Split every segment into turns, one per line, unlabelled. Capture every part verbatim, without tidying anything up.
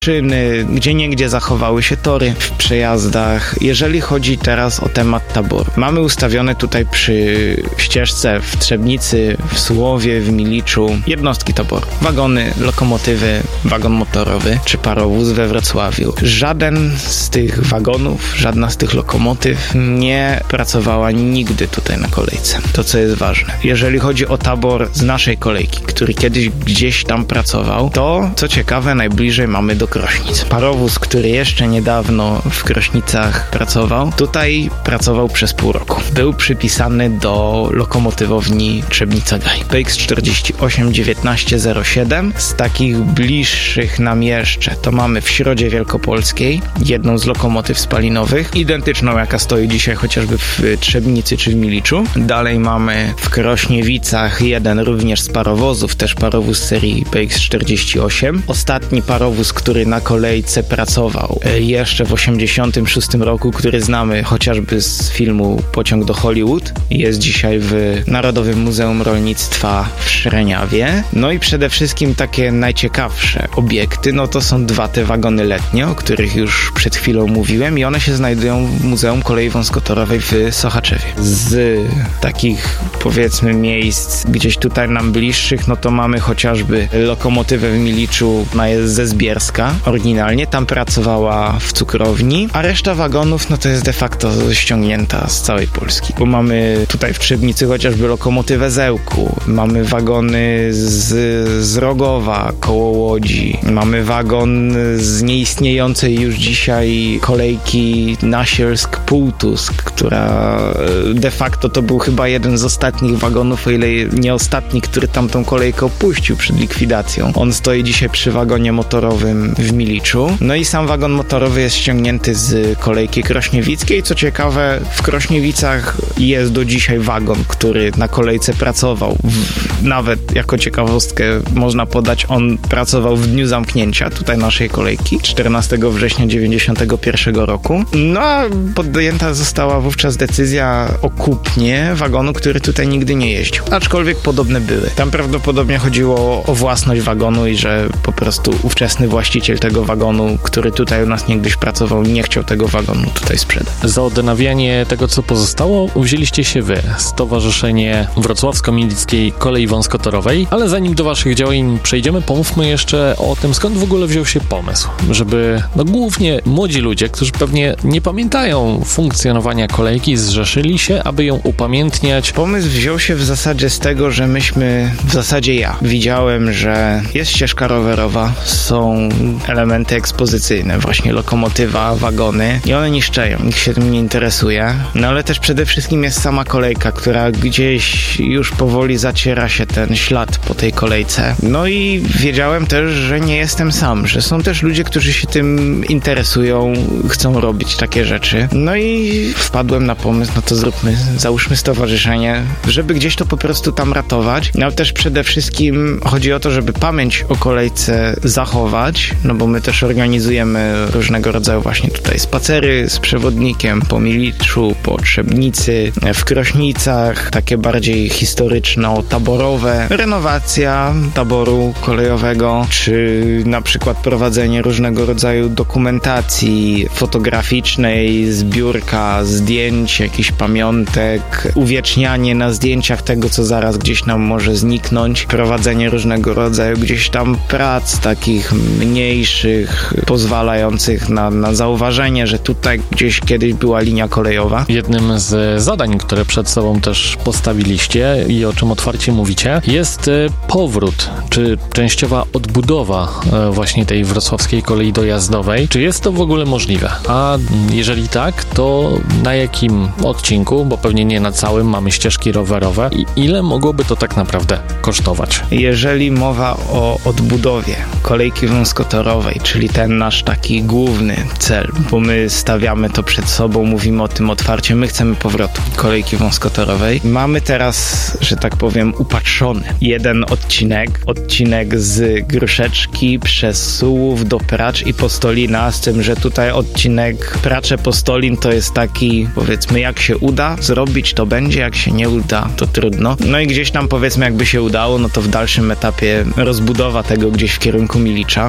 Czyny, gdzie niegdzie zachowały się tory w przejazdach. Jeżeli chodzi teraz o temat taboru, mamy ustawione tutaj przy ścieżce w Trzebnicy, w Sułowie, w Miliczu jednostki taboru. Wagony, lokomotywy, wagon motorowy czy parowóz we Wrocławiu. Żaden z tych wagonów, żadna z tych lokomotyw nie pracowała nigdy tutaj na kolejce. To, co jest ważne. Jeżeli chodzi o tabor z naszej kolejki, który kiedyś gdzieś tam pracował, to, co ciekawe, najbliżej mamy do Krośnic. Parowóz, który jeszcze niedawno w Krośnicach pracował, tutaj pracował przez pół roku. Był przypisany do lokomotywowni Trzebnica-Gaj. P X czterdzieści osiem dziewiętnaście zero siedem. Z takich bliższych nam jeszcze to mamy w Środzie Wielkopolskiej jedną z lokomotyw spalinowych, identyczną jaka stoi dzisiaj chociażby w Trzebnicy czy w Miliczu. Dalej mamy w Krośniewicach jeden również z parowozów, też parowóz serii P X czterdzieści osiem. Ostatni parowóz, który na kolejce pracował jeszcze w osiemdziesiątym szóstym roku, który znamy chociażby z filmu Pociąg do Hollywood, jest dzisiaj w Narodowym Muzeum Rolnictwa w Szreniawie. No i przede wszystkim takie najciekawsze obiekty, no to są dwa te wagony letnie, o których już przed chwilą mówiłem i one się znajdują w Muzeum Kolei Wąskotorowej w Sochaczewie. Z takich, powiedzmy, miejsc gdzieś tutaj nam bliższych, no to mamy chociażby lokomotywę w Miliczu, ona jest ze Zbierska oryginalnie, tam pracowała w cukrowni, a reszta wagonów, no to jest de facto ściągnięta z całej Polski, bo mamy tutaj w Trzebnicy chociażby lokomotywę z Ełku, mamy wagony z, z Rogowa koło Łodzi, mamy wagon z nieistniejącej już dzisiaj kolejki Nasielsk-Półtusk, która de facto to był chyba jeden z ostatnich wagonów, o ile nie ostatni, który tamtą kolejkę opuścił przed likwidacją. On stoi dzisiaj przy wagonie motorowym w Miliczu. No i sam wagon motorowy jest ściągnięty z kolejki krośniewickiej. Co ciekawe, w Krośniewicach jest do dzisiaj wagon, który na kolejce pracował. W, nawet jako ciekawostkę można podać, on pracował w dniu zamknięcia tutaj naszej kolejki, czternastego września dziewięćdziesiątego pierwszego roku. No a podjęta została wówczas decyzja o kupnie wagonu, który tutaj nigdy nie jeździł. Aczkolwiek podobne były. Tam prawdopodobnie chodziło o własność wagonu i że po prostu ówczesny właściciel tego wagonu, który tutaj u nas niegdyś pracował, nie chciał tego wagonu tutaj sprzedać.
Za odnawianie tego, co pozostało, wzięliście się wy, Stowarzyszenie Wrocławsko-Milickiej Kolei Wąskotorowej, ale zanim do waszych działań przejdziemy, pomówmy jeszcze o tym, skąd w ogóle wziął się pomysł, żeby no głównie młodzi ludzie, którzy pewnie nie pamiętają funkcjonowania kolejki, zrzeszyli się, aby ją upamiętniać.
Pomysł wziął się w zasadzie z tego, że myśmy, w zasadzie ja, widziałem, że jest ścieżka rowerowa, są elementy ekspozycyjne, właśnie lokomotywa, wagony i one niszczeją, nikt się tym nie interesuje, no ale też przede wszystkim jest sama kolejka, która gdzieś już powoli zaciera się ten ślad po tej kolejce. No i wiedziałem też, że nie jestem sam, że są też ludzie, którzy się tym interesują, chcą robić takie rzeczy. No i wpadłem na pomysł, no to zróbmy, załóżmy stowarzyszenie, żeby gdzieś to po prostu tam ratować. No ale też przede wszystkim chodzi o to, żeby pamięć o kolejce zachować, no bo my też organizujemy różnego rodzaju właśnie tutaj spacery z przewodnikiem po Miliczu, po Trzebnicy, w Krośnicach, takie bardziej historyczno-taborowe, renowacja taboru kolejowego, czy na przykład prowadzenie różnego rodzaju dokumentacji fotograficznej, zbiórka zdjęć, jakichś pamiątek, uwiecznianie na zdjęciach tego, co zaraz gdzieś nam może zniknąć, prowadzenie różnego rodzaju gdzieś tam prac takich mniejszych, pozwalających na, na zauważenie, że tutaj gdzieś kiedyś była linia kolejowa.
Jednym z zadań, które przed sobą też postawiliście i o czym otwarcie mówicie, jest powrót, czy częściowa odbudowa właśnie tej wrocławskiej kolei dojazdowej. Czy jest to w ogóle możliwe? A jeżeli tak, to na jakim odcinku, bo pewnie nie na całym, mamy ścieżki rowerowe i ile mogłoby to tak naprawdę kosztować?
Jeżeli mowa o odbudowie kolejki wąskotorowej, czyli ten nasz taki główny cel, bo my stawiamy to przed sobą, mówimy o tym otwarcie, my chcemy powrotu kolejki wąskotorowej. Mamy teraz, że tak powiem, upatrzony jeden odcinek, odcinek z Gruszeczki przez Sułów do Pracz i Postolina, z tym, że tutaj odcinek Pracze-Postolin to jest taki, powiedzmy, jak się uda zrobić, to będzie, jak się nie uda, to trudno. No i gdzieś tam, powiedzmy, jakby się udało, no to w dalszym etapie rozbudowa tego gdzieś w kierunku Milicza. Przede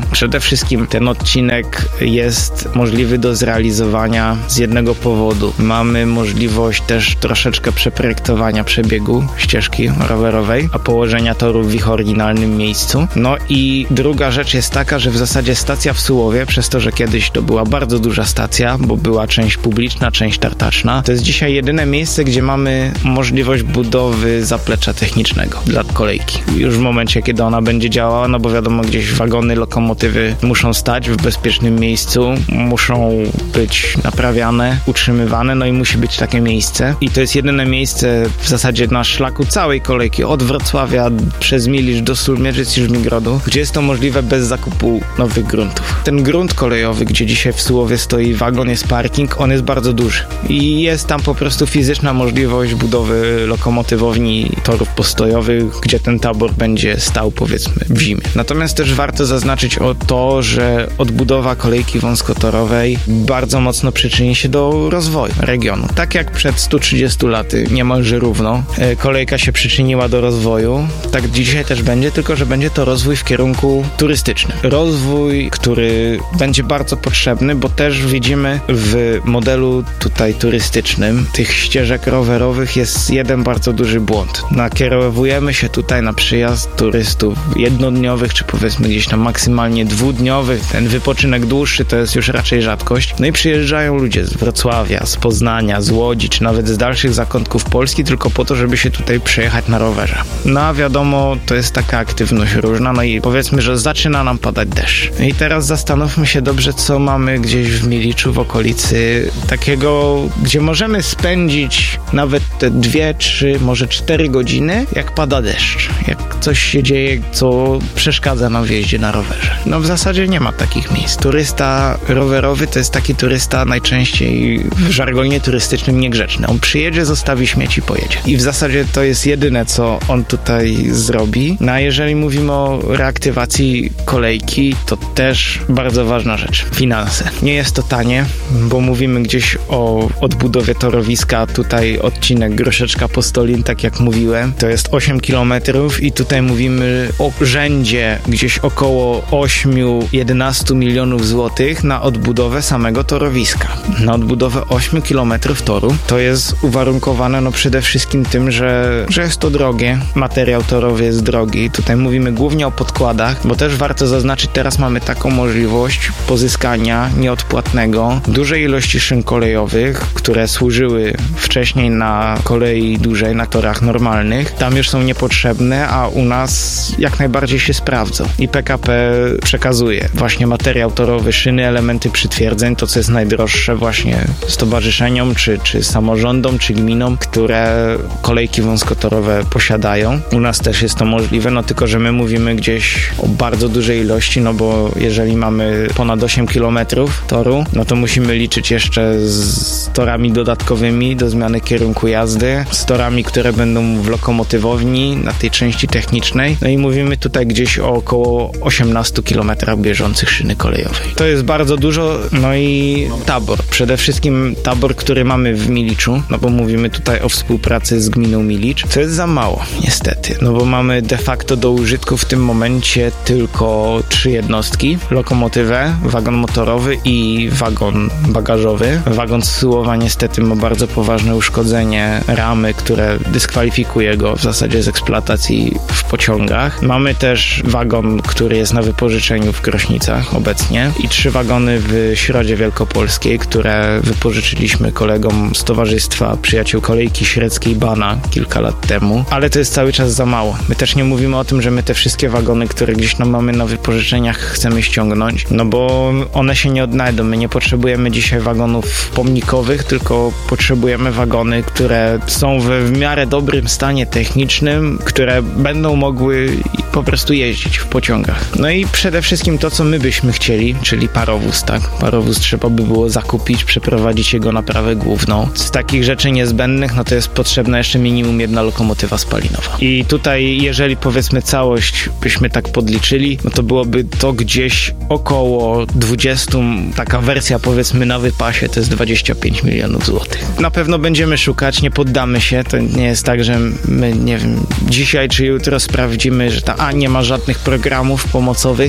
wszystkim ten odcinek jest możliwy do zrealizowania z jednego powodu. Mamy możliwość też troszeczkę przeprojektowania przebiegu ścieżki rowerowej, a położenia toru w ich oryginalnym miejscu. No i druga rzecz jest taka, że w zasadzie stacja w Sułowie, przez to, że kiedyś to była bardzo duża stacja, bo była część publiczna, część tartaczna, to jest dzisiaj jedyne miejsce, gdzie mamy możliwość budowy zaplecza technicznego dla kolejki. Już w momencie, kiedy ona będzie działała, no bo wiadomo, gdzieś wagony, lokomotywy muszą stać w bezpiecznym miejscu, muszą być naprawiane, utrzymywane, no i musi być takie miejsce. I to jest jedyne miejsce w zasadzie na szlaku całej kolejki, od Wrocławia przez Milicz do Sulmierzyc i Żmigrodu, gdzie jest to możliwe bez zakupu nowych gruntów. Ten grunt kolejowy, gdzie dzisiaj w Sułowie stoi wagon, jest parking, on jest bardzo duży. I jest tam po prostu fizyczna możliwość budowy lokomotywowni, torów postojowych, gdzie ten tabor będzie stał, powiedzmy, w zimie. Natomiast też warto zaznaczyć o to, że odbudowa kolejki wąskotorowej bardzo mocno przyczyni się do rozwoju regionu. Tak jak przed stu trzydziestu laty, niemalże równo, kolejka się przyczyniła do rozwoju, tak dzisiaj też będzie, tylko że będzie to rozwój w kierunku turystycznym. Rozwój, który będzie bardzo potrzebny, bo też widzimy w modelu tutaj turystycznym tych ścieżek rowerowych jest jeden bardzo duży błąd. Nakierowujemy się tutaj na przyjazd turystów jednodniowych, czy powiedzmy gdzieś tam maksymalnie dwudniowych. Ten wypoczynek dłuższy to jest już raczej rzadkość. No i przyjeżdżają ludzie z Wrocławia, z Poznania, z Łodzi, czy nawet z dalszych zakątków Polski tylko po to, żeby się tutaj przejechać na rowerze. No a wiadomo, to jest taka aktywność różna, no i powiedzmy, że zaczyna nam padać deszcz. I teraz zastanówmy się dobrze, co mamy gdzieś w Miliczu, w okolicy takiego, gdzie możemy spędzić nawet te dwie, trzy, może cztery godziny, jak pada deszcz. Jak coś się dzieje, co przeszkadza nam w jeździe na rowerze. No w zasadzie nie ma takich miejsc. Turysta rowerowy to jest taki turysta najczęściej w żargonie turystycznym niegrzeczny. On przyjedzie, zostawi śmieci, pojedzie. I w zasadzie to jest jedyne, co on tutaj zrobi. No a jeżeli mówimy o reaktywacji kolejki, to też bardzo ważna rzecz. Finanse. Nie jest to tanie, bo mówimy gdzieś o odbudowie torowiska. Tutaj odcinek Groszeczka Postolin, tak jak mówiłem, to jest osiem kilometrów i tutaj mówimy o rzędzie gdzieś około osiem do jedenastu milionów złotych na odbudowę samego torowiska. Na odbudowę ośmiu kilometrów toru. To jest uwarunkowane no przede wszystkim tym, że, że jest to drogie. Materiał torowy jest drogi. Tutaj mówimy głównie o podkładach, bo też warto zaznaczyć, teraz mamy taką możliwość pozyskania nieodpłatnego dużej ilości szyn kolejowych, które służyły wcześniej na kolei dużej, na torach normalnych. Tam już są niepotrzebne, a u nas jak najbardziej się sprawdzą. I P K P przekazuje właśnie materiał torowy, szyny, elementy przytwierdzeń, to co jest najdroższe właśnie stowarzyszeniom, czy, czy samorządom, czy gminom, które kolejki wąskotorowe posiadają. U nas też jest to możliwe, no tylko, że my mówimy gdzieś o bardzo dużej ilości, no bo jeżeli mamy ponad osiem kilometrów toru, no to musimy liczyć jeszcze z torami dodatkowymi do zmiany kierunku jazdy, z torami, które będą w lokomotywowni na tej części technicznej, no i mówimy tutaj gdzieś o około osiemnastu kilometrach bieżących szyny kolejowej. To jest bardzo dużo, no i tabor. Przede wszystkim tabor, który mamy w Miliczu, no bo mówimy tutaj o współpracy z gminą Milicz, co jest za mało, niestety, no bo mamy de facto do użytku w tym momencie tylko trzy jednostki, lokomotywę, wagon motorowy i wagon bagażowy. Wagon z Sułowa niestety ma bardzo poważne uszkodzenie ramy, które dyskwalifikuje go w zasadzie z eksploatacji w pociągach. Mamy też wagon, który jest na wypożyczeniu w Krośnicach obecnie i trzy wagony w Środzie Wielkopolskiej, które wypożyczyliśmy kolegom z Towarzystwa Przyjaciół Kolejki Średzkiej Bana kilka lat temu, ale to jest cały czas za mało. My też nie mówimy o tym, że my te wszystkie wagony, które gdzieś tam mamy na wypożyczeniach, chcemy ściągnąć, no bo one się nie odnajdą. My nie potrzebujemy dzisiaj wagonów pomnikowych, tylko potrzebujemy wagony, które są we w miarę dobrym stanie technicznym, które będą mogły po prostu jeździć w pociągach. No i przede wszystkim to, co my byśmy chcieli, czyli parowóz, tak? Parowóz trzeba by było zakupić, przeprowadzić jego naprawę główną. Z takich rzeczy niezbędnych, no to jest potrzebna jeszcze minimum jedna lokomotywa spalinowa. I tutaj, jeżeli powiedzmy całość byśmy tak podliczyli, no to byłoby to gdzieś około dwudziestu, taka wersja powiedzmy na wypasie, to jest dwadzieścia pięć milionów złotych. Na pewno będziemy szukać, nie poddamy się, to nie jest tak, że my, nie wiem, dzisiaj czy jutro sprawdzimy, że ta, a nie ma żadnych programów pomocowych dla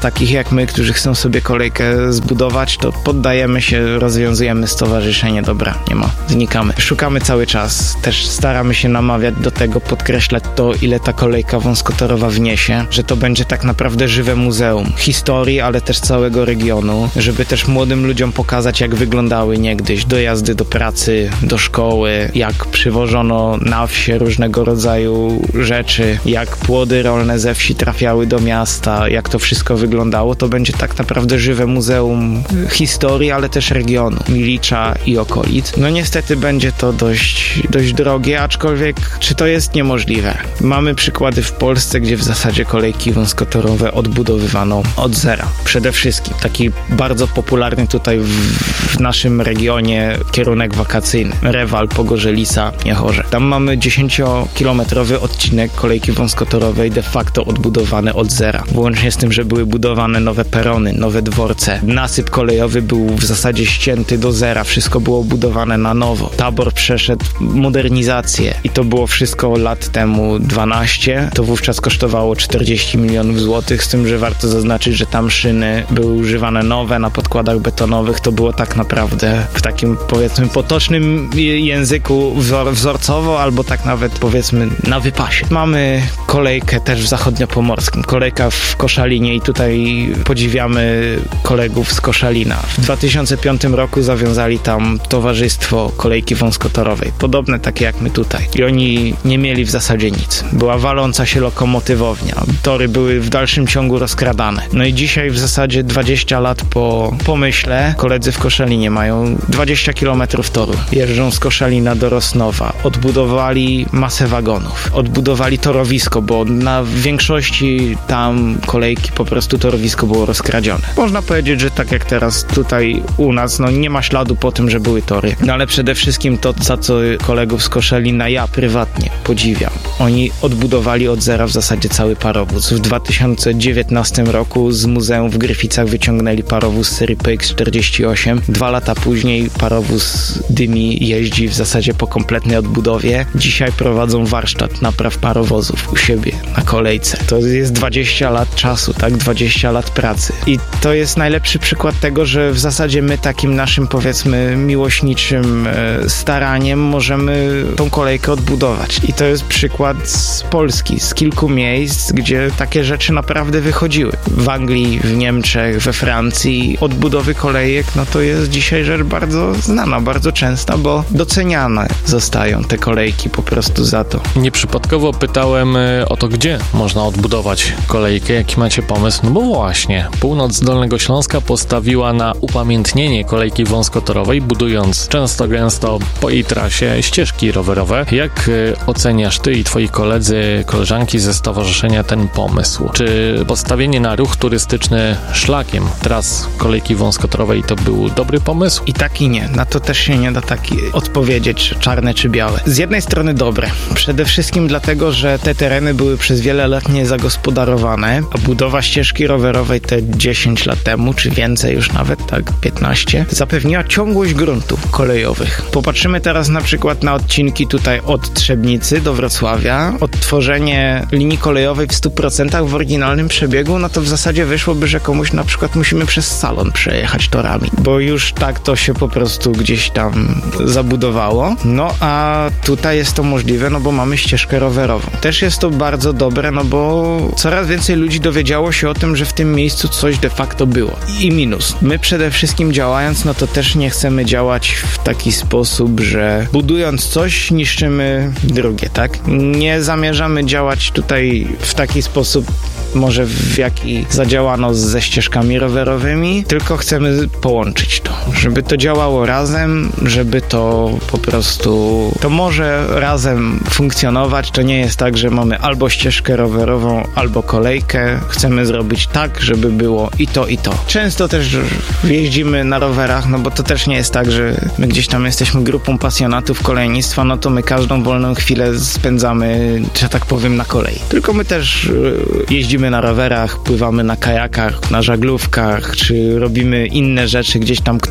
takich jak my, którzy chcą sobie kolejkę zbudować, to poddajemy się, rozwiązujemy stowarzyszenie, dobra, nie ma, znikamy. Szukamy cały czas, też staramy się namawiać do tego, podkreślać to, ile ta kolejka wąskotorowa wniesie, że to będzie tak naprawdę żywe muzeum historii, ale też całego regionu, żeby też młodym ludziom pokazać, jak wyglądały niegdyś dojazdy do pracy, do szkoły, jak przywożono na wsie różnego rodzaju rzeczy, jak płody rolne ze wsi trafiały do miasta, jak to wszystko wyglądało. To będzie tak naprawdę żywe muzeum historii, ale też regionu, Milicza i okolic. No niestety będzie to dość, dość drogie, aczkolwiek czy to jest niemożliwe? Mamy przykłady w Polsce, gdzie w zasadzie kolejki wąskotorowe odbudowywano od zera. Przede wszystkim taki bardzo popularny tutaj w, w naszym regionie kierunek wakacyjny. Rewal, Pogorze-Lisa, Niechorze. Tam mamy dziesięciokilometrowy odcinek kolejki wąskotorowej de facto odbudowany od zera. Włącznie z tym, że były budowane nowe perony, nowe dworce. Nasyp kolejowy był w zasadzie ścięty do zera. Wszystko było budowane na nowo. Tabor przeszedł modernizację i to było wszystko lat temu dwanaście. To wówczas kosztowało czterdzieści milionów złotych, z tym, że warto zaznaczyć, że tam szyny były używane nowe na podkładach betonowych. To było tak naprawdę w takim, powiedzmy, potocznym języku wzor- wzorcowo, albo tak nawet, powiedzmy, na wypasie. Mamy kolejkę też w zachodniopomorskim. Kolejka w Koszalinie i tutaj podziwiamy kolegów z Koszalina. W dwa tysiące piątym roku zawiązali tam towarzystwo kolejki wąskotorowej. Podobne takie jak my tutaj. I oni nie mieli w zasadzie nic. Była waląca się lokomotywownia. Tory były w dalszym ciągu rozkradane. No i dzisiaj w zasadzie dwadzieścia lat po pomyśle koledzy w Koszalinie mają dwadzieścia kilometrów toru. Jeżdżą z Koszalina do Rosnowa. Odbudowali masę wagonów. Odbudowali torowisko, bo na większości tam kolejki po prostu torowisko było rozkradzione. Można powiedzieć, że tak jak teraz tutaj u nas, no nie ma śladu po tym, że były tory. No ale przede wszystkim to, za co kolegów z Koszalina ja prywatnie podziwiam. Oni odbudowali od zera w zasadzie cały parowóz. W dwa tysiące dziewiętnastym roku z muzeum w Gryficach wyciągnęli parowóz serii P X czterdzieści osiem. Dwa lata później parowóz dymi jeździ w zasadzie po kompletnej odbudowie. Dzisiaj prowadzą warsztat napraw parowozów u siebie na kolejce. To jest dwadzieścia lat czasu, tak? dwadzieścia lat pracy. I to jest najlepszy przykład tego, że w zasadzie my takim naszym, powiedzmy, miłośniczym e, staraniem możemy tą kolejkę odbudować. I to jest przykład z Polski, z kilku miejsc, gdzie takie rzeczy naprawdę wychodziły. W Anglii, w Niemczech, we Francji odbudowy kolejek, no to jest dzisiaj rzecz bardzo znana, bardzo częsta, bo doceniane zostają te kolejki po prostu za to.
Nieprzypadkowo pytałem o to, gdzie można odbudować kolejkę, jaki macie pomysł, no bo właśnie, północ Dolnego Śląska postawiła na upamiętnienie kolejki wąskotorowej, budując często gęsto po jej trasie ścieżki rowerowe. Jak oceniasz ty i twoi koledzy, koleżanki ze stowarzyszenia ten pomysł? Czy postawienie na ruch turystyczny szlakiem tras kolejki wąskotorowej to był dobry pomysł?
I tak i nie. Na to też się nie da tak odpowiedzieć, czarne czy białe. Z jednej strony dobre. Przede wszystkim dlatego, że te tereny były przez wiele lat niezagospodarowane, a budowa ścieżki rowerowej te dziesięć lat temu, czy więcej już nawet, tak piętnaście, zapewniła ciągłość gruntów kolejowych. Popatrzymy teraz na przykład na odcinki tutaj od Trzebnicy do Wrocławia. Odtworzenie linii kolejowej w stu procentach w oryginalnym przebiegu, no to w zasadzie wyszłoby, że komuś na przykład musimy przez salon przejechać torami, bo już tak to się po prostu gdzieś tam zabudowało. No a tutaj jest to możliwe, no bo mamy ścieżkę rowerową. Też jest to bardzo dobre, no bo coraz więcej ludzi dowiedziało się o tym, że w tym miejscu coś de facto było. I minus. My przede wszystkim działając, no to też nie chcemy działać w taki sposób, że budując coś, niszczymy drugie, tak? Nie zamierzamy działać tutaj w taki sposób, może w jaki zadziałano ze ścieżkami rowerowymi, tylko chcemy połączyć to, żeby to działało razem, żeby to po prostu, to może razem funkcjonować. To nie jest tak, że mamy albo ścieżkę rowerową, albo kolejkę. Chcemy zrobić tak, żeby było i to, i to. Często też jeździmy na rowerach, no bo to też nie jest tak, że my gdzieś tam jesteśmy grupą pasjonatów kolejnictwa, no to my każdą wolną chwilę spędzamy, że tak powiem, na kolei. Tylko my też jeździmy na rowerach, pływamy na kajakach, na żaglówkach, czy robimy inne rzeczy, gdzieś tam kto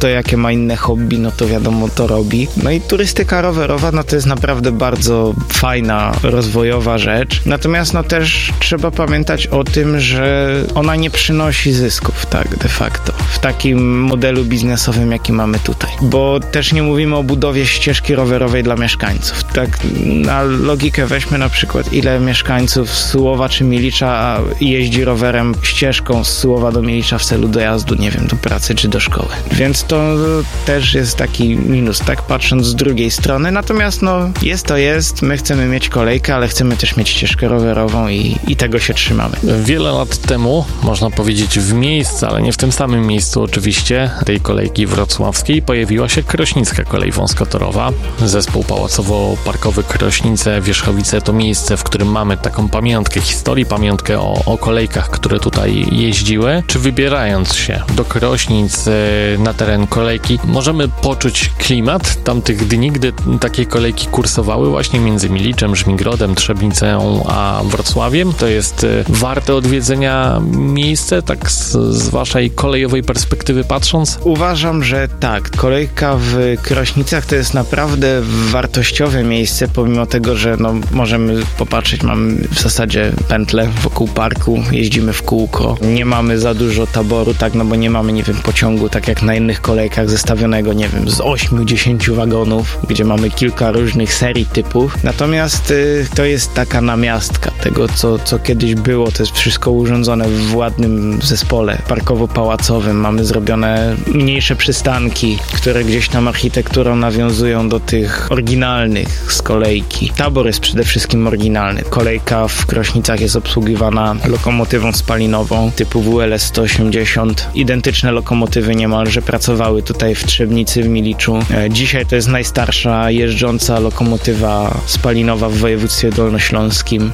kto jakie ma inne hobby, no to wiadomo, to robi. No i turystyka rowerowa, no to jest naprawdę bardzo fajna, rozwojowa rzecz. Natomiast no też trzeba pamiętać o tym, że ona nie przynosi zysków, tak, de facto. W takim modelu biznesowym, jaki mamy tutaj. Bo też nie mówimy o budowie ścieżki rowerowej dla mieszkańców. Tak, na logikę weźmy na przykład, ile mieszkańców z Sułowa czy Milicza jeździ rowerem ścieżką z Sułowa do Milicza w celu dojazdu, nie wiem, do pracy czy do szkoły. Więc to też jest taki minus, tak, patrząc z drugiej strony. Natomiast no, jest to jest, my chcemy mieć kolejkę, ale chcemy też mieć ścieżkę rowerową i, i tego się trzymamy.
Wiele lat temu, można powiedzieć w miejscu, ale nie w tym samym miejscu oczywiście, tej kolejki wrocławskiej, pojawiła się Krośnicka Kolej Wąskotorowa. Zespół Pałacowo-Parkowy Krośnice-Wierzchowice to miejsce, w którym mamy taką pamiątkę historii, pamiątkę o, o kolejkach, które tutaj jeździły. Czy wybierając się do Krośnic na teren kolejki, możemy poczuć klimat tamtych dni, gdy takie kolejki kursowały właśnie między Miliczem, Żmigrodem, Trzebnicą a Wrocławiem? To jest warte odwiedzenia miejsce, tak z, z waszej kolejowej perspektywy patrząc?
Uważam, że tak. Kolejka w Krośnicach to jest naprawdę wartościowe miejsce, pomimo tego, że no, możemy popatrzeć, mamy w zasadzie pętlę wokół parku, jeździmy w kółko, nie mamy za dużo taboru, tak, no bo nie mamy, nie wiem, pociągu, tak jak na innych kolejkach zestawionego, nie wiem, z ośmiu, dziesięciu wagonów, gdzie mamy kilka różnych serii typów. Natomiast y, to jest taka namiastka tego, co, co kiedyś było. To jest wszystko urządzone w ładnym zespole parkowo-pałacowym. Mamy zrobione mniejsze przystanki, które gdzieś tam architekturą nawiązują do tych oryginalnych z kolejki. Tabor jest przede wszystkim oryginalny. Kolejka w Krośnicach jest obsługiwana lokomotywą spalinową typu W L S sto osiemdziesiąt. Identyczne lokomotywy niemalże pracowały tutaj w Trzebnicy, w Miliczu. Dzisiaj to jest najstarsza jeżdżąca lokomotywa spalinowa w województwie dolnośląskim.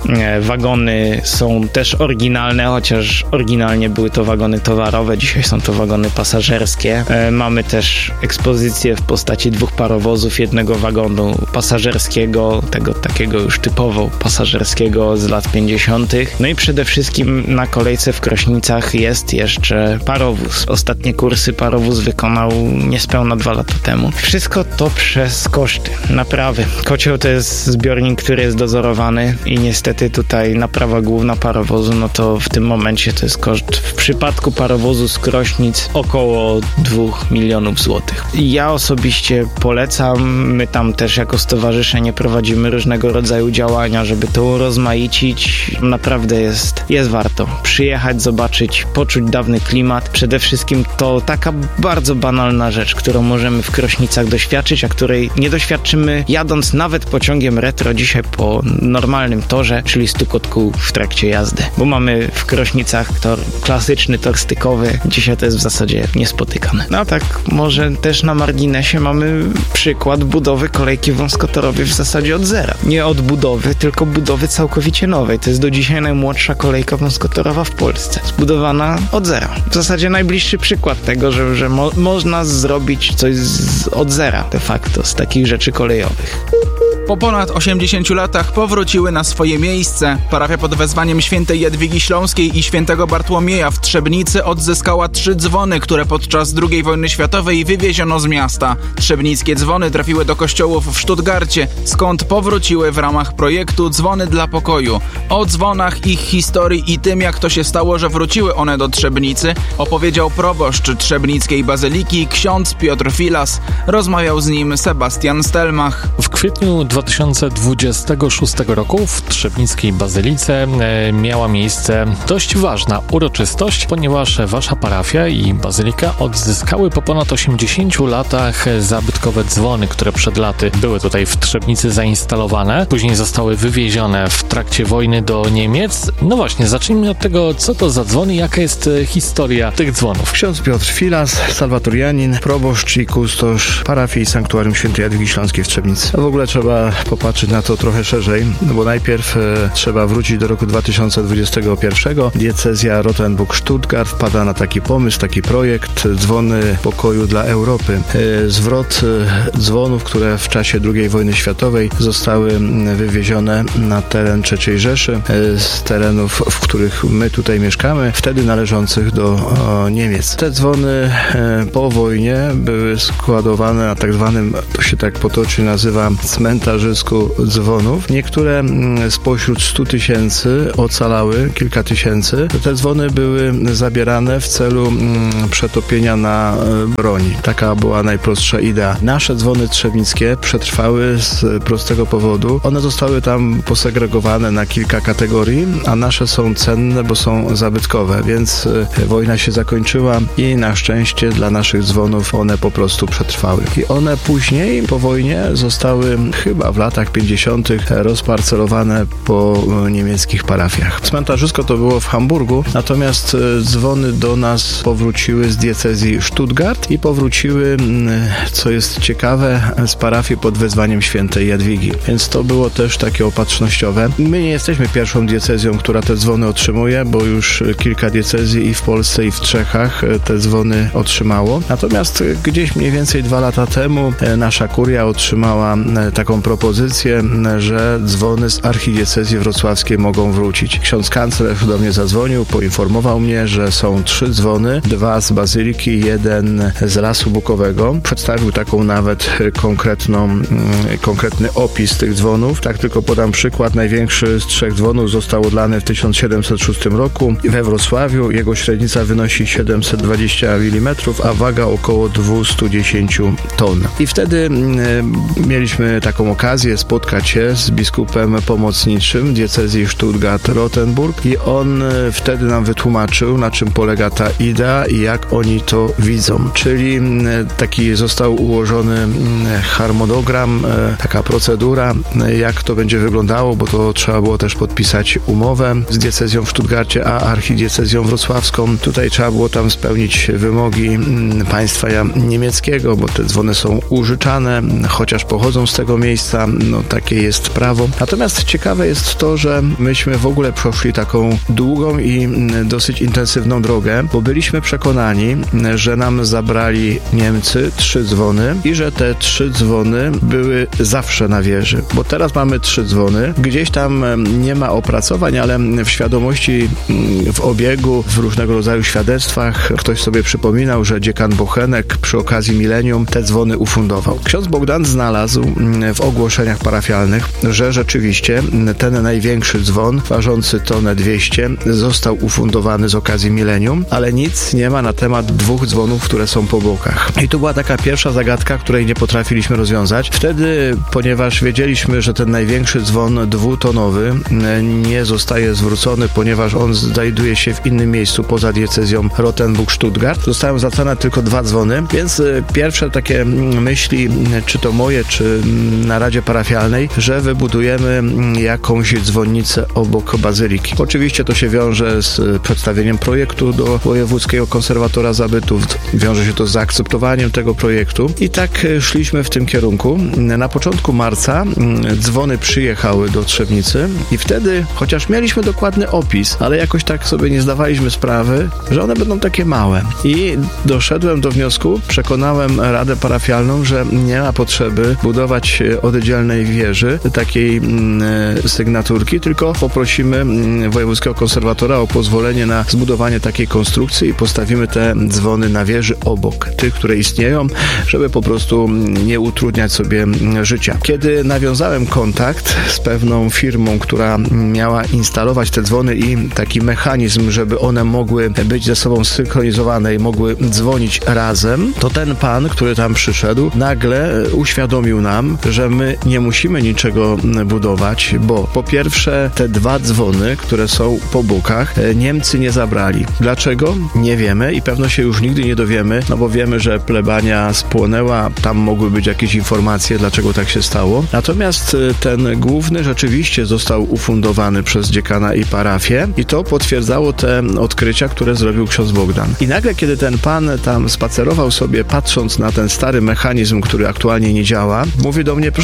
Wagony są też oryginalne, chociaż oryginalnie były to wagony towarowe, dzisiaj są to wagony pasażerskie. Mamy też ekspozycję w postaci dwóch parowozów, jednego wagonu pasażerskiego, tego takiego już typowo pasażerskiego z lat pięćdziesiątych. No i przede wszystkim na kolejce w Krośnicach jest jeszcze parowóz. Ostatnie kursy parowóz wykonał niespełna dwa lata temu. Wszystko to przez koszty naprawy. Kocioł to jest zbiornik, który jest dozorowany i niestety tutaj naprawa główna parowozu, no to w tym momencie to jest koszt w przypadku parowozu z Krośnic około dwóch milionów złotych. Ja osobiście polecam, my tam też jako stowarzyszenie prowadzimy różnego rodzaju działania, żeby to urozmaicić. Naprawdę jest, jest warto przyjechać, zobaczyć, poczuć dawny klimat. Przede wszystkim to taka bardzo banalna rzecz, którą możemy w Krośnicach doświadczyć, a której nie doświadczymy jadąc nawet pociągiem retro dzisiaj po normalnym torze, czyli stukot kół w trakcie jazdy. Bo mamy w Krośnicach tor klasyczny, tor stykowy. Dzisiaj to jest w zasadzie niespotykane. No a tak może też na marginesie mamy przykład budowy kolejki wąskotorowej w zasadzie od zera. Nie od budowy, tylko budowy całkowicie nowej. To jest do dzisiaj najmłodsza kolejka wąskotorowa w Polsce. Zbudowana od zera. W zasadzie najbliższy przykład tego, że, że mo- można zrobić coś z, od zera de facto, z takich rzeczy kolejowych.
Po ponad osiemdziesięciu latach powróciły na swoje miejsce. Parafia pod wezwaniem świętej Jadwigi Śląskiej i świętego Bartłomieja w Trzebnicy odzyskała trzy dzwony, które podczas drugiej wojny światowej wywieziono z miasta. Trzebnickie dzwony trafiły do kościołów w Stuttgarcie, skąd powróciły w ramach projektu Dzwony dla Pokoju. O dzwonach, ich historii i tym, jak to się stało, że wróciły one do Trzebnicy, opowiedział proboszcz trzebnickiej bazyliki ksiądz Piotr Filas. Rozmawiał z nim Sebastian Stelmach.
W kwietniu dwa tysiące dwudziestego szóstego roku w Trzebnickiej Bazylice e, miała miejsce dość ważna uroczystość, ponieważ wasza parafia i bazylika odzyskały po ponad osiemdziesięciu latach zabytkowe dzwony, które przed laty były tutaj w Trzebnicy zainstalowane. Później zostały wywiezione w trakcie wojny do Niemiec. No właśnie, zacznijmy od tego, co to za dzwony, jaka jest historia tych dzwonów.
Ksiądz Piotr Filas, salwatorianin, proboszcz i kustosz parafii i sanktuarium świętej Jadwigi Śląskiej w Trzebnicy. W ogóle trzeba popatrzeć na to trochę szerzej, no bo najpierw e, trzeba wrócić do roku dwa tysiące dwudziestego pierwszego. Diecezja Rothenburg-Stuttgart wpada na taki pomysł, taki projekt Dzwony Pokoju dla Europy. E, zwrot e, dzwonów, które w czasie drugiej wojny światowej zostały wywiezione na teren trzeciej Rzeszy, e, z terenów, w których my tutaj mieszkamy, wtedy należących do o, Niemiec. Te dzwony e, po wojnie były składowane na tak zwanym, to się tak potocznie nazywa, cmentarzysku dzwonów. Niektóre spośród stu tysięcy ocalały, kilka tysięcy. Te dzwony były zabierane w celu przetopienia na broni. Taka była najprostsza idea. Nasze dzwony trzebnickie przetrwały z prostego powodu. One zostały tam posegregowane na kilka kategorii, a nasze są cenne, bo są zabytkowe, więc wojna się zakończyła i na szczęście dla naszych dzwonów one po prostu przetrwały. I one później, po wojnie, zostały chyba w latach pięćdziesiątych rozparcelowane po niemieckich parafiach. Cmentarzysko to było w Hamburgu, natomiast dzwony do nas powróciły z diecezji Stuttgart i powróciły, co jest ciekawe, z parafii pod wezwaniem świętej Jadwigi. Więc to było też takie opatrznościowe. My nie jesteśmy pierwszą diecezją, która te dzwony otrzymuje, bo już kilka diecezji i w Polsce, i w Czechach te dzwony otrzymało. Natomiast gdzieś mniej więcej dwa lata temu nasza kuria otrzymała taką propozycję, że dzwony z archidiecezji wrocławskiej mogą wrócić. Ksiądz kanclerz do mnie zadzwonił, poinformował mnie, że są trzy dzwony, dwa z bazyliki, jeden z Lasu Bukowego. Przedstawił taką nawet konkretną, konkretny opis tych dzwonów. Tak tylko podam przykład. Największy z trzech dzwonów został odlany w tysiąc siedemset szóstym roku we Wrocławiu. Jego średnica wynosi siedemset dwadzieścia milimetrów, a waga około dwieście dziesięć ton. I wtedy e, mieliśmy taką okazję spotkać się z biskupem pomocniczym diecezji Stuttgart-Rothenburg i on e, wtedy nam wytłumaczył, na czym polega ta idea i jak oni to widzą. Czyli e, taki został ułożony e, harmonogram, e, taka procedura, e, jak to będzie wyglądało, bo to trzeba było też podpisać umowę z diecezją w Stuttgarcie, a archidiecezją wrocławską. Tutaj trzeba było tam spełnić wymogi m, państwa niemieckiego, bo te dzwony są użyczane, chociaż pochodzą z tego miejsca, no takie jest prawo. Natomiast ciekawe jest to, że myśmy w ogóle przeszli taką długą i dosyć intensywną drogę, bo byliśmy przekonani, że nam zabrali Niemcy trzy dzwony i że te trzy dzwony były zawsze na wieży, bo teraz mamy trzy dzwony. Gdzieś tam nie ma opracowań, ale w świadomości, w obiegu, w różnego rodzaju świadectwach ktoś sobie przypominał, że dziekan Bochenek przy okazji milenium te dzwony ufundował. Ksiądz Bogdan znalazł w ogłoszeniach parafialnych, że rzeczywiście ten największy dzwon, ważący tonę dwieście, został ufundowany z okazji milenium, ale nic nie ma na temat dwóch dzwonów, które są po bokach. I to była taka pierwsza zagadka, której nie potrafiliśmy rozwiązać. Wtedy, ponieważ wiedzieliśmy, że ten największy dzwon dwutonowy nie zostaje zwrócony, ponieważ on znajduje się w innym miejscu poza diecezją Rothenburg-Stuttgart, zostają zwracane tylko dwa dzwony, więc pierwsze takie myśli, czy to moje, czy na Radzie Parafialnej, że wybudujemy jakąś dzwonnicę obok bazyliki. Oczywiście to się wiąże z przedstawieniem projektu do Wojewódzkiego Konserwatora Zabytów, wiąże się to z zaakceptowaniem tego projektu i tak szliśmy w tym kierunku. Na początku marca dzwony przyjechały do Trzebnicy i wtedy, chociaż mieliśmy dokładny opis, ale jakoś tak sobie nie zdawaliśmy sprawy, że one będą takie małe. I doszedłem do wniosku, przekonałem Radę Parafialną, że nie ma potrzeby budować oddzielnej wieży, takiej mm, sygnaturki, tylko poprosimy mm, Wojewódzkiego Konserwatora o pozwolenie na zbudowanie takiej konstrukcji i postawimy te dzwony na wieży obok tych, które istnieją, żeby po prostu nie utrudniać sobie życia. Kiedy nawiązałem kontakt z pewną firmą, która miała instalować te dzwony i taki mechanizm, żeby one mogły być ze sobą synchronizowane i mogły dzwonić razem, to ten pan, który tam przyszedł, nagle uświadomił nam, że my nie musimy niczego budować, bo po pierwsze te dwa dzwony, które są po bokach, Niemcy nie zabrali. Dlaczego? Nie wiemy i pewno się już nigdy nie dowiemy, no bo wiemy, że plebania spłonęła, tam mogły być jakieś informacje, dlaczego tak się stało. Natomiast ten główny rzeczywiście został ufundowany przez dziekana i parafię i to potwierdzało te odkrycia, które zrobił ksiądz Bogdan. I nagle, kiedy ten pan tam spacerował sobie, patrząc na ten stary mechanizm, który aktualnie nie działa, mówi do mnie: proszę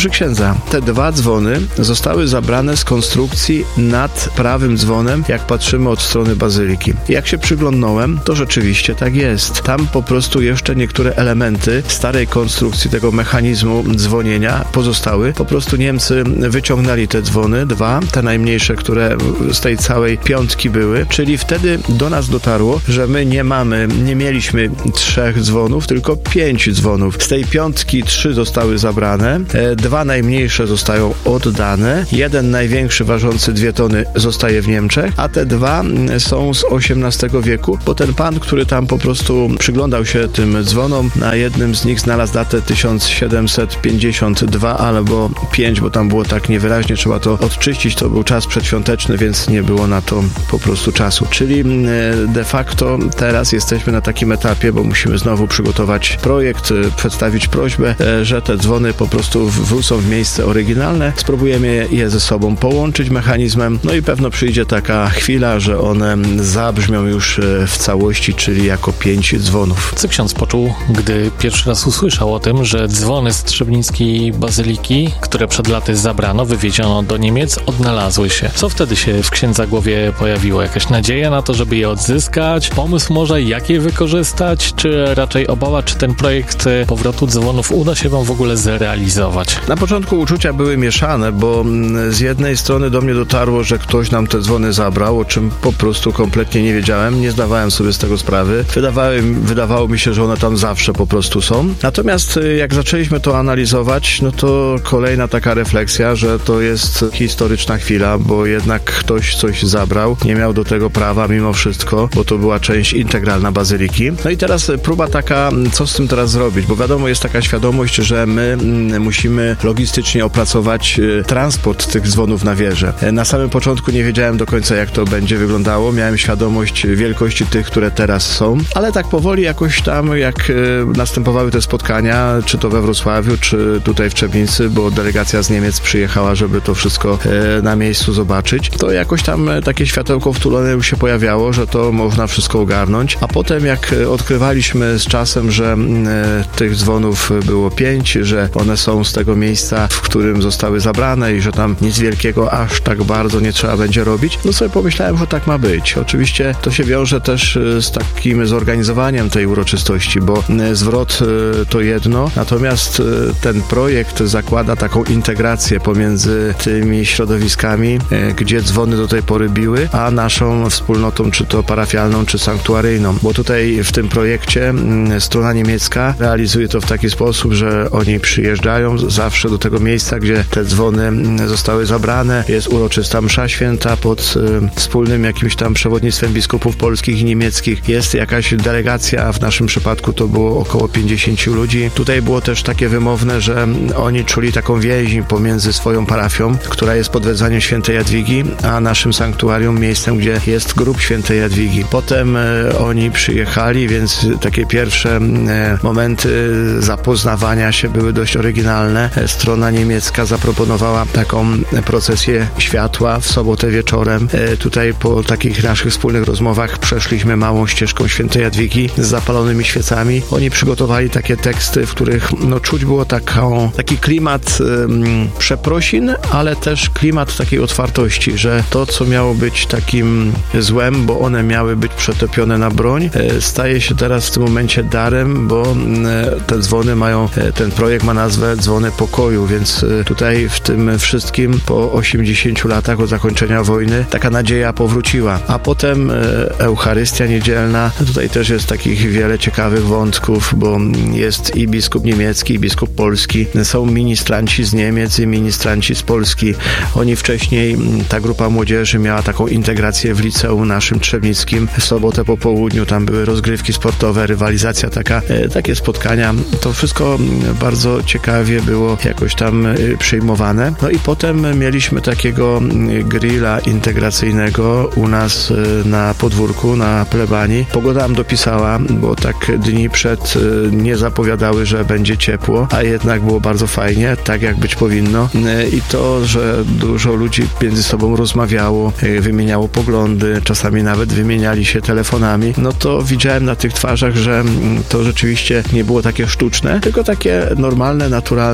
proszę księdza, te dwa dzwony zostały zabrane z konstrukcji nad prawym dzwonem, jak patrzymy od strony bazyliki. Jak się przyglądnąłem, to rzeczywiście tak jest. Tam po prostu jeszcze niektóre elementy starej konstrukcji tego mechanizmu dzwonienia pozostały. Po prostu Niemcy wyciągnęli te dzwony, dwa, te najmniejsze, które z tej całej piątki były, czyli wtedy do nas dotarło, że my nie mamy, nie mieliśmy trzech dzwonów, tylko pięć dzwonów. Z tej piątki trzy zostały zabrane, dwa najmniejsze zostają oddane, jeden największy ważący dwie tony zostaje w Niemczech, a te dwa są z osiemnastego wieku, bo ten pan, który tam po prostu przyglądał się tym dzwonom, na jednym z nich znalazł datę tysiąc siedemset pięćdziesiąt dwa albo pięć, bo tam było tak niewyraźnie, trzeba to odczyścić, to był czas przedświąteczny, więc nie było na to po prostu czasu. Czyli de facto teraz jesteśmy na takim etapie, bo musimy znowu przygotować projekt, przedstawić prośbę, że te dzwony po prostu wrócą w miejsce oryginalne. Spróbujemy je ze sobą połączyć mechanizmem, no i pewno przyjdzie taka chwila, że one zabrzmią już w całości, czyli jako pięć dzwonów.
Co ksiądz poczuł, gdy pierwszy raz usłyszał o tym, że dzwony z trzebnickiej bazyliki, które przed laty zabrano, wywieziono do Niemiec, odnalazły się? Co wtedy się w księdza głowie pojawiło? Jakaś nadzieja na to, żeby je odzyskać? Pomysł może, jak je wykorzystać? Czy raczej obawa, czy ten projekt powrotu dzwonów uda się wam w ogóle zrealizować?
Na początku uczucia były mieszane, bo z jednej strony do mnie dotarło, że ktoś nam te dzwony zabrał, o czym po prostu kompletnie nie wiedziałem, nie zdawałem sobie z tego sprawy. Wydawało, wydawało mi się, że one tam zawsze po prostu są. Natomiast jak zaczęliśmy to analizować, no to kolejna taka refleksja, że to jest historyczna chwila, bo jednak ktoś coś zabrał, nie miał do tego prawa mimo wszystko, bo to była część integralna bazyliki. No i teraz próba taka, co z tym teraz zrobić, bo wiadomo, jest taka świadomość, że my musimy logistycznie opracować transport tych dzwonów na wieżę. Na samym początku nie wiedziałem do końca, jak to będzie wyglądało. Miałem świadomość wielkości tych, które teraz są, ale tak powoli jakoś tam, jak następowały te spotkania, czy to we Wrocławiu, czy tutaj w Trzebnicy, bo delegacja z Niemiec przyjechała, żeby to wszystko na miejscu zobaczyć, to jakoś tam takie światełko w tunelu się pojawiało, że to można wszystko ogarnąć, a potem jak odkrywaliśmy z czasem, że tych dzwonów było pięć, że one są z tego miejsca, w którym zostały zabrane i że tam nic wielkiego aż tak bardzo nie trzeba będzie robić, no sobie pomyślałem, że tak ma być. Oczywiście to się wiąże też z takim zorganizowaniem tej uroczystości, bo zwrot to jedno, natomiast ten projekt zakłada taką integrację pomiędzy tymi środowiskami, gdzie dzwony do tej pory biły, a naszą wspólnotą, czy to parafialną, czy sanktuaryjną, bo tutaj w tym projekcie strona niemiecka realizuje to w taki sposób, że oni przyjeżdżają zawsze do tego miejsca, gdzie te dzwony zostały zabrane, jest uroczysta msza święta pod wspólnym jakimś tam przewodnictwem biskupów polskich i niemieckich, jest jakaś delegacja, a w naszym przypadku to było około pięćdziesięciu ludzi. Tutaj było też takie wymowne, że oni czuli taką więź pomiędzy swoją parafią, która jest pod wezwaniem świętej Jadwigi, a naszym sanktuarium, miejscem, gdzie jest grób świętej Jadwigi. Potem e, oni przyjechali, więc takie pierwsze e, momenty zapoznawania się były dość oryginalne. E, strona niemiecka zaproponowała taką procesję światła w sobotę wieczorem. E, tutaj po takich naszych wspólnych rozmowach przeszliśmy małą ścieżką świętej Jadwigi z zapalonymi świecami. Oni przygotowali takie teksty, w których no, czuć było taką, taki klimat um, przeprosin, ale też klimat takiej otwartości, że to, co miało być takim złem, bo one miały być przetopione na broń, e, staje się teraz w tym momencie darem, bo e, te dzwony mają, e, ten projekt ma nazwę Dzwony Pokoju, więc e, tutaj w tym wszystkim po osiemdziesięciu latach od zakończenia wojny taka nadzieja powróciła. A potem e, Eucharystia niedzielna, tutaj też jest takich wiele ciekawych wątków, bo jest i biskup niemiecki, i biskup polski, są ministranci z Niemiec i ministranci z Polski. Oni wcześniej, ta grupa młodzieży miała taką integrację w liceum naszym trzebnickim. W sobotę po południu tam były rozgrywki sportowe, rywalizacja taka, e, takie spotkania. To wszystko bardzo ciekawie było jakoś tam przyjmowane. No i potem mieliśmy takiego grilla integracyjnego u nas na podwórku, na plebanii. Pogoda nam dopisała, bo tak dni przed nie zapowiadały, że będzie ciepło, a jednak było bardzo fajnie, tak jak być powinno. I to, że dużo ludzi między sobą rozmawiało, wymieniało poglądy, czasami nawet wymieniali się telefonami, no to widziałem na tych twarzach, że to rzeczywiście nie było takie sztuczne, tylko takie normalne, naturalne, choć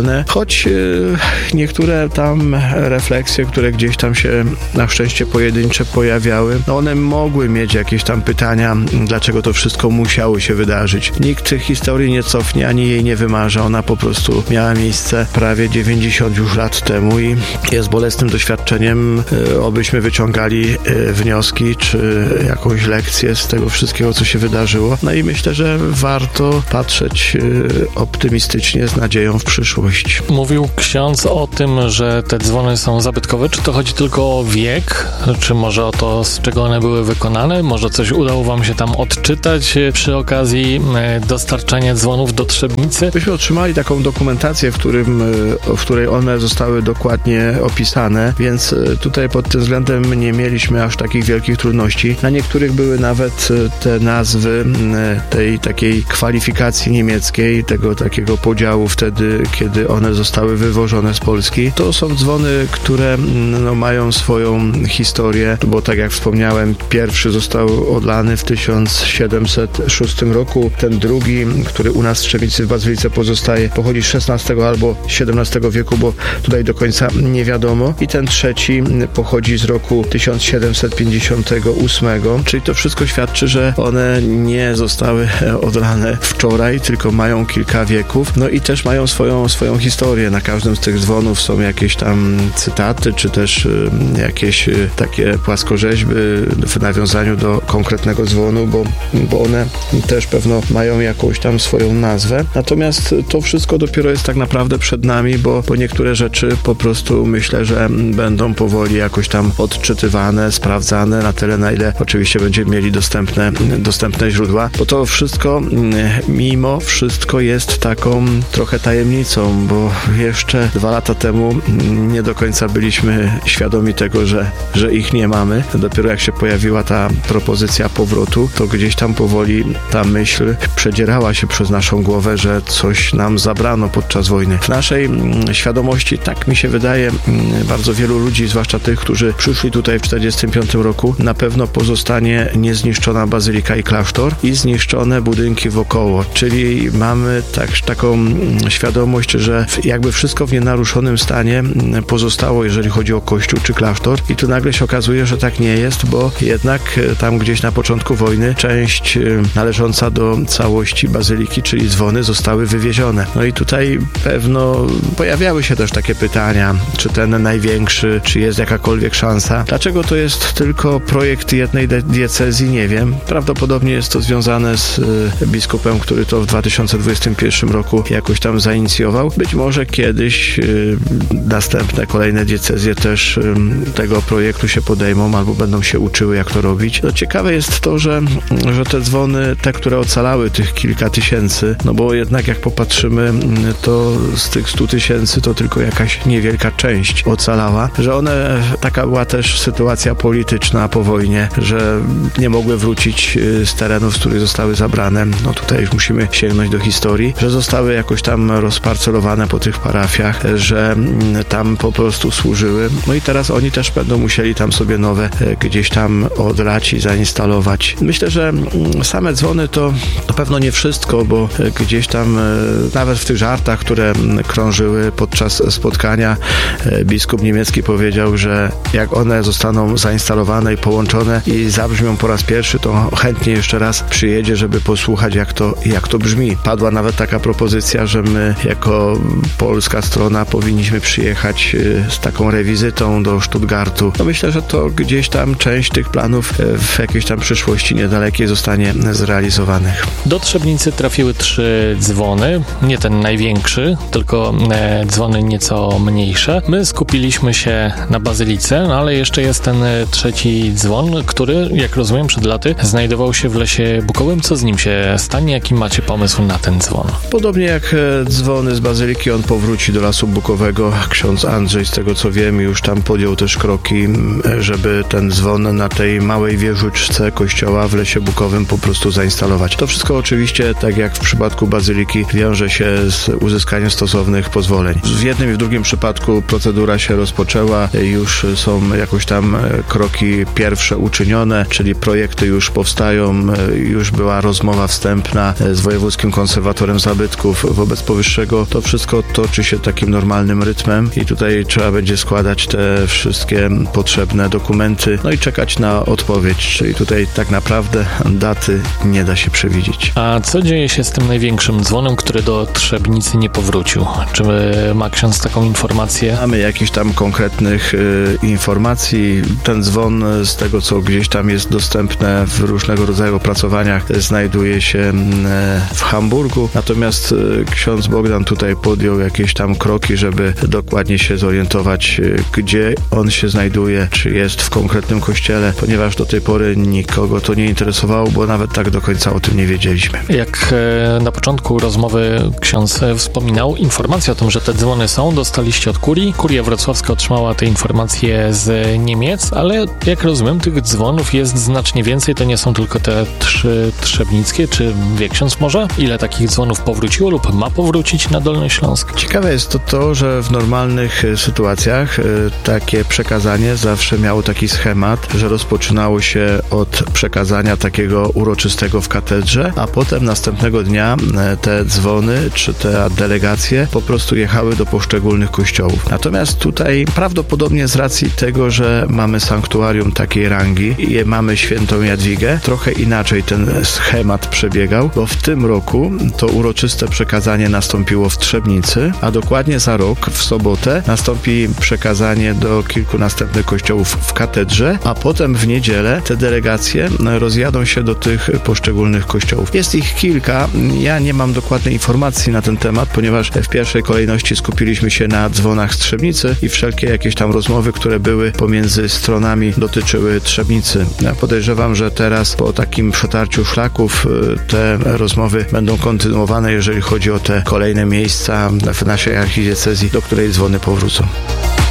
choć niektóre tam refleksje, które gdzieś tam się na szczęście pojedyncze pojawiały, no one mogły mieć jakieś tam pytania, dlaczego to wszystko musiało się wydarzyć. Nikt historii nie cofnie, ani jej nie wymarza. Ona po prostu miała miejsce prawie dziewięćdziesiąt już lat temu i jest bolesnym doświadczeniem, obyśmy wyciągali wnioski, czy jakąś lekcję z tego wszystkiego, co się wydarzyło. No i myślę, że warto patrzeć optymistycznie, z nadzieją w przyszłość.
Mówił ksiądz o tym, że te dzwony są zabytkowe. Czy to chodzi tylko o wiek? Czy może o to, z czego one były wykonane? Może coś udało wam się tam odczytać przy okazji dostarczania dzwonów do Trzebnicy?
Myśmy otrzymali taką dokumentację, w, którym, w której one zostały dokładnie opisane, więc tutaj pod tym względem nie mieliśmy aż takich wielkich trudności. Na niektórych były nawet te nazwy tej takiej kwalifikacji niemieckiej, tego takiego podziału wtedy, kiedy one zostały wywożone z Polski. To są dzwony, które no, mają swoją historię, bo tak jak wspomniałem, pierwszy został odlany w tysiąc siedemset szóstym roku, ten drugi, który u nas w Trzebnicy w Bazylice pozostaje, pochodzi z szesnastego albo siedemnastego wieku, bo tutaj do końca nie wiadomo, i ten trzeci pochodzi z roku tysiąc siedemset pięćdziesiątego ósmego, czyli to wszystko świadczy, że one nie zostały odlane wczoraj, tylko mają kilka wieków, no i też mają swoją, swoją historię. Na każdym z tych dzwonów są jakieś tam cytaty, czy też jakieś takie płaskorzeźby w nawiązaniu do konkretnego dzwonu, bo, bo one też pewno mają jakąś tam swoją nazwę. Natomiast to wszystko dopiero jest tak naprawdę przed nami, bo, bo niektóre rzeczy po prostu myślę, że będą powoli jakoś tam odczytywane, sprawdzane na tyle, na ile oczywiście będziemy mieli dostępne, dostępne źródła, bo to wszystko mimo wszystko jest taką trochę tajemnicą, bo jeszcze dwa lata temu nie do końca byliśmy świadomi tego, że, że ich nie mamy. Dopiero jak się pojawiła ta propozycja powrotu, to gdzieś tam powoli ta myśl przedzierała się przez naszą głowę, że coś nam zabrano podczas wojny. W naszej świadomości, tak mi się wydaje, bardzo wielu ludzi, zwłaszcza tych, którzy przyszli tutaj w czterdziestym piątym roku, na pewno pozostanie niezniszczona bazylika i klasztor i zniszczone budynki wokoło, czyli mamy tak, taką świadomość, że jakby wszystko w nienaruszonym stanie pozostało, jeżeli chodzi o kościół czy klasztor, i tu nagle się okazuje, że tak nie jest, bo jednak tam gdzieś na początku wojny część należąca do całości bazyliki, czyli dzwony, zostały wywiezione. No i tutaj pewno pojawiały się też takie pytania, czy ten największy, czy jest jakakolwiek szansa. Dlaczego to jest tylko projekt jednej diecezji, nie wiem. Prawdopodobnie jest to związane z biskupem, który to w dwa tysiące dwudziestym pierwszym roku jakoś tam zainicjował. Być może kiedyś y, następne, kolejne diecezje też y, tego projektu się podejmą albo będą się uczyły, jak to robić. No, ciekawe jest to, że, że te dzwony, te, które ocalały, tych kilka tysięcy, no bo jednak jak popatrzymy, to z tych stu tysięcy to tylko jakaś niewielka część ocalała, że one, taka była też sytuacja polityczna po wojnie, że nie mogły wrócić z terenów, z których zostały zabrane. No tutaj już musimy sięgnąć do historii, że zostały jakoś tam rozparcelowane po tych parafiach, że tam po prostu służyły. No i teraz oni też będą musieli tam sobie nowe gdzieś tam odlać i zainstalować. Myślę, że same dzwony to na pewno nie wszystko, bo gdzieś tam nawet w tych żartach, które krążyły podczas spotkania, biskup niemiecki powiedział, że jak one zostaną zainstalowane i połączone i zabrzmią po raz pierwszy, to chętnie jeszcze raz przyjedzie, żeby posłuchać, jak to, jak to brzmi. Padła nawet taka propozycja, że my jako polska strona powinniśmy przyjechać z taką rewizytą do Stuttgartu. No myślę, że to gdzieś tam część tych planów w jakiejś tam przyszłości niedalekiej zostanie zrealizowanych.
Do Trzebnicy trafiły trzy dzwony, nie ten największy, tylko e, dzwony nieco mniejsze. My skupiliśmy się na bazylice, no ale jeszcze jest ten trzeci dzwon, który, jak rozumiem, przed laty znajdował się w Lesie Bukowym. Co z nim się stanie? Jaki macie pomysł na ten dzwon?
Podobnie jak dzwony z bazyliki, on powróci do Lasu Bukowego. Ksiądz Andrzej, z tego co wiem, już tam podjął też kroki, żeby ten dzwon na tej małej wieżyczce kościoła w Lesie Bukowym po prostu zainstalować. To wszystko oczywiście, tak jak w przypadku bazyliki, wiąże się z uzyskaniem stosownych pozwoleń. W jednym i w drugim przypadku procedura się rozpoczęła, już są jakoś tam kroki pierwsze uczynione, czyli projekty już powstają, już była rozmowa wstępna z Wojewódzkim Konserwatorem Zabytków. Wobec powyższego to wszystko potoczy się takim normalnym rytmem i tutaj trzeba będzie składać te wszystkie potrzebne dokumenty, no i czekać na odpowiedź, czyli tutaj tak naprawdę daty nie da się przewidzieć.
A co dzieje się z tym największym dzwonem, który do Trzebnicy nie powrócił? Czy ma ksiądz taką informację?
Mamy jakichś tam konkretnych y, informacji. Ten dzwon, z tego co gdzieś tam jest dostępne w różnego rodzaju opracowaniach, znajduje się y, w Hamburgu. Natomiast y, ksiądz Bogdan tutaj podjął jakieś tam kroki, żeby dokładnie się zorientować, y, gdzie on się znajduje, czy jest w konkretnym kościele, ponieważ do tej pory nikogo to nie interesowało, bo nawet tak do końca o tym nie wiedzieliśmy.
Jak e, na początku rozmowy ksiądz wspominał, informację o tym, że te dzwony są, dostaliście od kurii. Kuria wrocławska otrzymała te informacje z Niemiec, ale jak rozumiem, tych dzwonów jest znacznie więcej. To nie są tylko te trzy trzebnickie. Czy wie ksiądz może, ile takich dzwonów powróciło lub ma powrócić na Dolny Śląsk?
Ciekawe jest to to, że w normalnych sytuacjach takie przekazanie zawsze miało taki schemat, że rozpoczynało się od przekazania takiego uroczystego w katedrze, a potem następnego dnia te dzwony czy te delegacje po prostu jechały do poszczególnych kościołów. Natomiast tutaj prawdopodobnie z racji tego, że mamy sanktuarium takiej rangi i mamy świętą Jadwigę, trochę inaczej ten schemat przebiegał, bo w tym roku to uroczyste przekazanie nastąpiło w Trzebnicy, a dokładnie za rok, w sobotę, nastąpi przekazanie do kilku następnych kościołów w katedrze, a potem w niedzielę te delegacje rozjadą się do tych poszczególnych kościołów. Jest ich kilka. Ja nie mam dokładnej informacji na ten temat, ponieważ w pierwszej kolejności skupiliśmy się na dzwonach z Trzebnicy i wszelkie jakieś tam rozmowy, które były pomiędzy stronami, dotyczyły Trzebnicy. Ja podejrzewam, że teraz po takim przetarciu szlaków te rozmowy będą kontynuowane, jeżeli chodzi o te kolejne miejsca w naszej archidiecezji, do której dzwony powrócą.